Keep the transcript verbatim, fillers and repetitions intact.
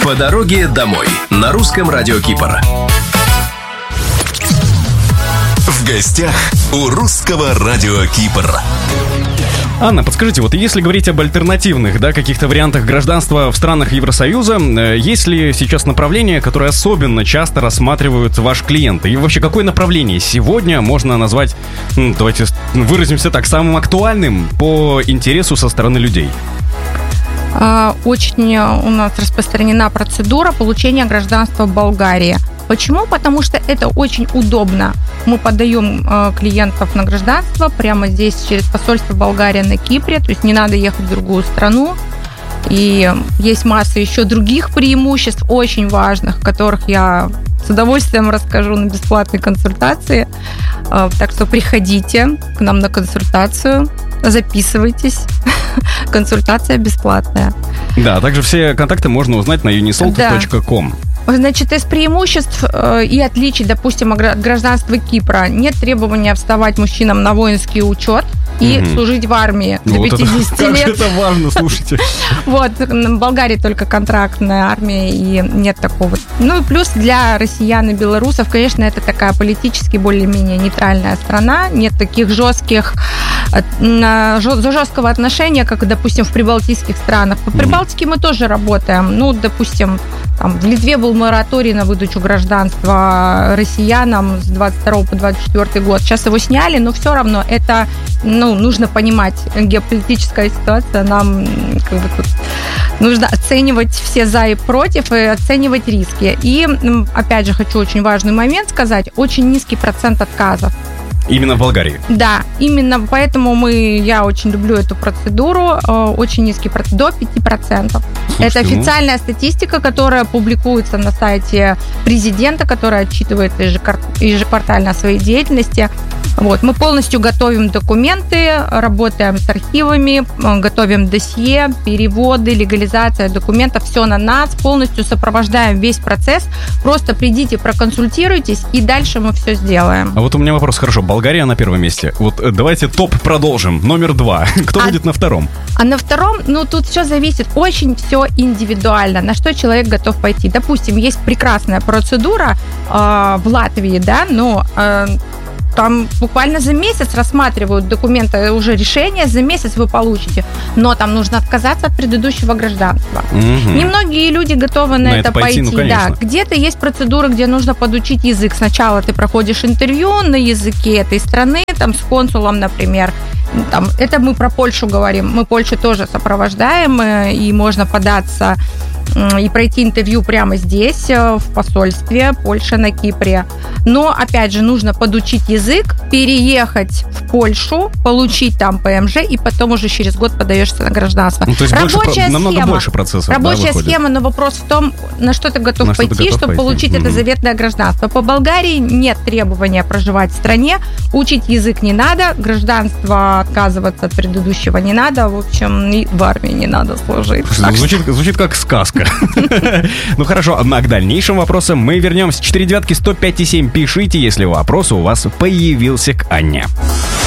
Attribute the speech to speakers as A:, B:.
A: По дороге домой на русском радио Кипр. В гостях у русского радио Кипр.
B: Анна, подскажите, вот если говорить об альтернативных, да, каких-то вариантах гражданства в странах Евросоюза, есть ли сейчас направление, которое особенно часто рассматривают ваши клиенты? И вообще, какое направление сегодня можно назвать, ну, давайте выразимся так, самым актуальным по интересу со стороны людей?
C: Очень у нас распространена процедура получения гражданства в Болгарии. Почему? Потому что это очень удобно. Мы подаем э, клиентов на гражданство прямо здесь через посольство Болгарии на Кипре, то есть не надо ехать в другую страну. И есть масса еще других преимуществ, очень важных, которых я с удовольствием расскажу на бесплатной консультации. Э, так что приходите к нам на консультацию, записывайтесь. Консультация бесплатная.
B: Да, также все контакты можно узнать на юнисолт точка ком.
C: Значит, из преимуществ э, и отличий, допустим, от гражданства Кипра нет требования вставать мужчинам на воинский учет и угу. служить в армии до
B: вот
C: пятидесяти
B: это,
C: лет.
B: Как это важно, слушайте.
C: Вот, в Болгарии только контрактная армия, и нет такого. Ну и плюс для россиян и белорусов, конечно, это такая политически более-менее нейтральная страна, нет таких жестких, жесткого отношения, как, допустим, в прибалтийских странах. По Прибалтике мы тоже работаем. Ну, допустим, там, в Литве был мораторий на выдачу гражданства россиянам с двадцать второго по двадцать четвёртый год. Сейчас его сняли, но все равно это, ну, нужно понимать, геополитическая ситуация, нам как бы тут нужно оценивать все за и против и оценивать риски. И, опять же, хочу очень важный момент сказать, очень низкий процент отказов.
B: Именно в Болгарии?
C: Да, именно поэтому мы, я очень люблю эту процедуру, очень низкий процент, до пяти процентов. Слушайте, это официальная ну... статистика, которая публикуется на сайте президента, которая отчитывает ежеквартально о своей деятельности. Вот. Мы полностью готовим документы, работаем с архивами, готовим досье, переводы, легализация документов, все на нас, полностью сопровождаем весь процесс. Просто придите, проконсультируйтесь, и дальше мы все сделаем.
B: А вот у меня вопрос, хорошо, Болгария на первом месте. Вот давайте топ продолжим. Номер два. Кто а, будет на втором?
C: А на втором, ну, тут все зависит, очень все индивидуально, на что человек готов пойти. Допустим, есть прекрасная процедура э, в Латвии, да, но... Э, Там буквально за месяц рассматривают документы, уже решение, за месяц вы получите. Но там нужно отказаться от предыдущего гражданства. Угу. Немногие люди готовы на, на это, это пойти. пойти. Ну, да. Где-то есть процедура, где нужно подучить язык. Сначала ты проходишь интервью на языке этой страны, там, с консулом, например. Там, это мы про Польшу говорим. Мы Польшу тоже сопровождаем, и можно податься и пройти интервью прямо здесь, в посольстве Польши на Кипре. Но, опять же, нужно подучить язык, переехать в Польшу, получить там ПМЖ, и потом уже через год подаешься на гражданство.
B: Ну, то есть
C: рабочая
B: больше,
C: схема,
B: намного больше процессов.
C: Рабочая
B: да,
C: схема, но вопрос в том, на что ты готов на пойти, ты готов чтобы пойти? получить mm-hmm. это заветное гражданство. По Болгарии нет требования проживать в стране, учить язык не надо, гражданство отказываться от предыдущего не надо, в общем, и в армии не надо служить.
B: Звучит, звучит как сказка. Ну хорошо, а к дальнейшим вопросам мы вернемся. четыре девятки сто пять и семь. Пишите, если вопрос у вас появился к Анне.